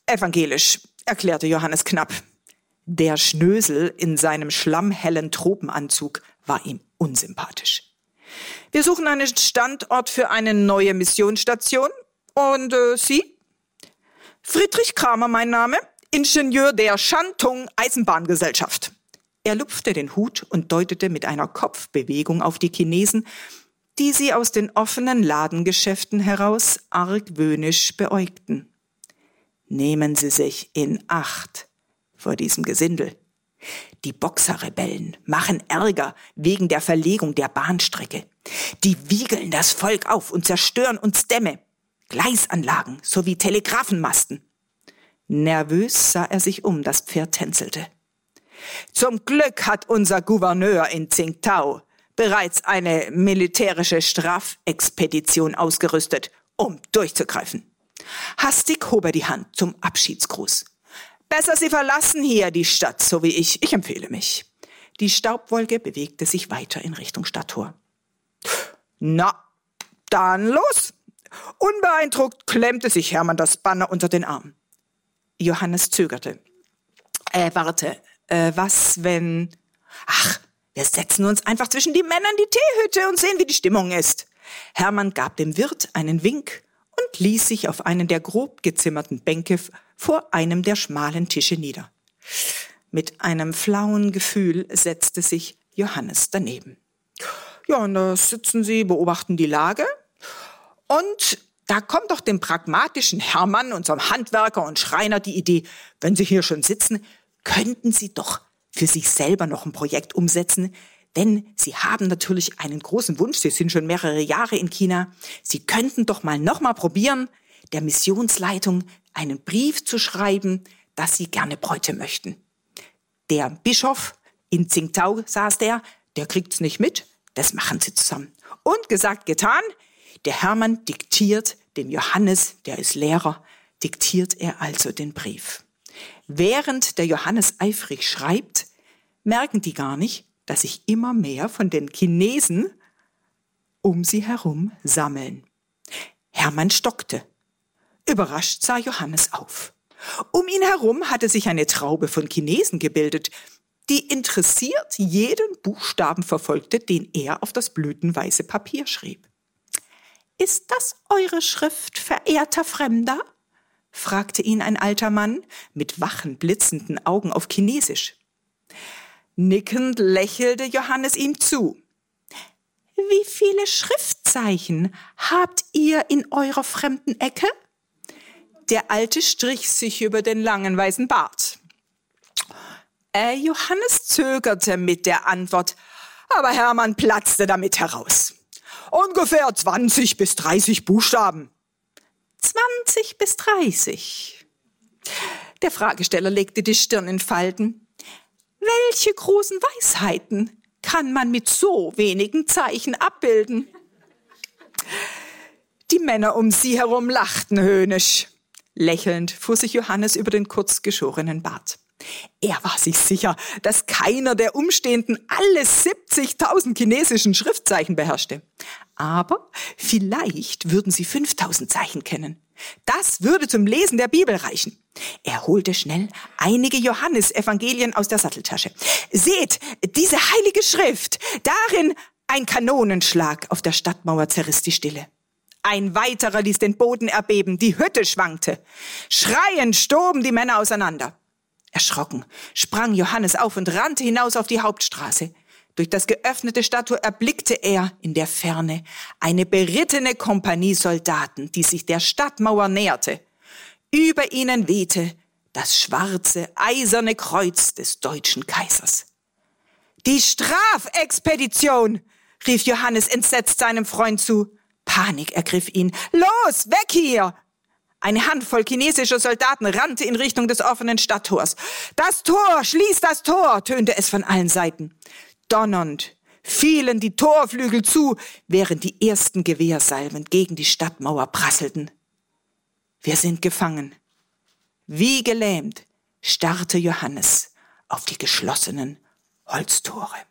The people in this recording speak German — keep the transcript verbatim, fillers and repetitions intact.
Evangelisch, erklärte Johannes knapp. Der Schnösel in seinem schlammhellen Tropenanzug war ihm unsympathisch. Wir suchen einen Standort für eine neue Missionsstation. Und äh, Sie? Friedrich Kramer, mein Name, Ingenieur der Shantung Eisenbahngesellschaft. Er lupfte den Hut und deutete mit einer Kopfbewegung auf die Chinesen, die sie aus den offenen Ladengeschäften heraus argwöhnisch beäugten. Nehmen Sie sich in Acht vor diesem Gesindel. Die Boxerrebellen machen Ärger wegen der Verlegung der Bahnstrecke. Die wiegeln das Volk auf und zerstören uns Dämme, Gleisanlagen sowie Telegrafenmasten. Nervös sah er sich um, das Pferd tänzelte. Zum Glück hat unser Gouverneur in Tsingtao bereits eine militärische Strafexpedition ausgerüstet, um durchzugreifen. Hastig hob er die Hand zum Abschiedsgruß. Besser, Sie verlassen hier die Stadt, so wie ich. Ich empfehle mich. Die Staubwolke bewegte sich weiter in Richtung Stadttor. Na, dann los! Unbeeindruckt klemmte sich Hermann das Banner unter den Arm. Johannes zögerte. Äh, warte, äh, was, wenn... Ach, wir setzen uns einfach zwischen die Männer in die Teehütte und sehen, wie die Stimmung ist. Hermann gab dem Wirt einen Wink und ließ sich auf einen der grob gezimmerten Bänke vor einem der schmalen Tische nieder. Mit einem flauen Gefühl setzte sich Johannes daneben. Ja, und da sitzen sie, beobachten die Lage. Und da kommt doch dem pragmatischen Hermann, unserem Handwerker und Schreiner, die Idee, wenn Sie hier schon sitzen, könnten Sie doch für sich selber noch ein Projekt umsetzen. Denn Sie haben natürlich einen großen Wunsch, Sie sind schon mehrere Jahre in China. Sie könnten doch mal noch mal probieren, der Missionsleitung einen Brief zu schreiben, dass Sie gerne Bräute möchten. Der Bischof in Tsingtao saß der, der kriegt's nicht mit, das machen Sie zusammen. Und gesagt, getan, der Hermann diktiert dem Johannes, der ist Lehrer, diktiert er also den Brief. Während der Johannes eifrig schreibt, merken die gar nicht, dass sich immer mehr von den Chinesen um sie herum sammeln. Hermann stockte. Überrascht sah Johannes auf. Um ihn herum hatte sich eine Traube von Chinesen gebildet, die interessiert jeden Buchstaben verfolgte, den er auf das blütenweiße Papier schrieb. »Ist das eure Schrift, verehrter Fremder?« fragte ihn ein alter Mann mit wachen, blitzenden Augen auf Chinesisch. Nickend lächelte Johannes ihm zu. »Wie viele Schriftzeichen habt ihr in eurer fremden Ecke?« Der Alte strich sich über den langen weißen Bart. Äh, Johannes zögerte mit der Antwort, aber Hermann platzte damit heraus. »Ungefähr zwanzig bis dreißig Buchstaben.« »zwanzig bis dreißig. Der Fragesteller legte die Stirn in Falten. »Welche großen Weisheiten kann man mit so wenigen Zeichen abbilden?« Die Männer um sie herum lachten höhnisch. Lächelnd fuhr sich Johannes über den kurz geschorenen Bart. Er war sich sicher, dass keiner der Umstehenden alle siebzigtausend chinesischen Schriftzeichen beherrschte. Aber vielleicht würden sie fünftausend Zeichen kennen. Das würde zum Lesen der Bibel reichen. Er holte schnell einige Johannesevangelien aus der Satteltasche. »Seht, diese heilige Schrift, darin ein Kanonenschlag auf der Stadtmauer zerriss die Stille. Ein weiterer ließ den Boden erbeben, die Hütte schwankte. Schreiend stoben die Männer auseinander. Erschrocken sprang Johannes auf und rannte hinaus auf die Hauptstraße. Durch das geöffnete Stadttor erblickte er in der Ferne eine berittene Kompanie Soldaten, die sich der Stadtmauer näherte. Über ihnen wehte das schwarze, eiserne Kreuz des deutschen Kaisers. »Die Strafexpedition«, rief Johannes entsetzt seinem Freund zu. Panik ergriff ihn. »Los, weg hier!« Eine Handvoll chinesischer Soldaten rannte in Richtung des offenen Stadttors. »Das Tor, schließ das Tor«, tönte es von allen Seiten. Donnernd fielen die Torflügel zu, während die ersten Gewehrsalven gegen die Stadtmauer prasselten. Wir sind gefangen. Wie gelähmt starrte Johannes auf die geschlossenen Holztore.